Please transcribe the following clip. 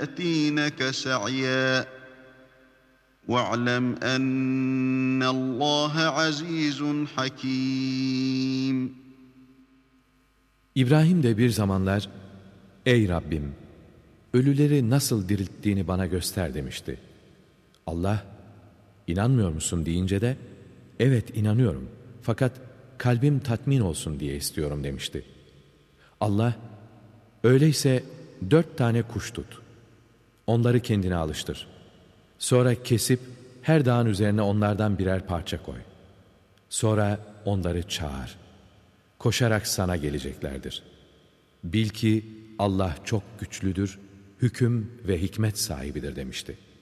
يَأْتِينَكَ سَعْيًا وَاعْلَمْ أَنَّ اللّٰهَ عَز۪يزٌ حَك۪يمٌ. İbrahim de bir zamanlar, ''Ey Rabbim, ölüleri nasıl dirilttiğini bana göster.'' demişti. Allah, ''İnanmıyor musun?'' deyince de, ''Evet inanıyorum, fakat kalbim tatmin olsun diye istiyorum.'' demişti. Allah, ''Öyleyse 4 tane kuş tut. Onları kendine alıştır. Sonra kesip her dağın üzerine onlardan birer parça koy. Sonra onları çağır. Koşarak sana geleceklerdir. Bil ki Allah çok güçlüdür, hüküm ve hikmet sahibidir.'' demişti.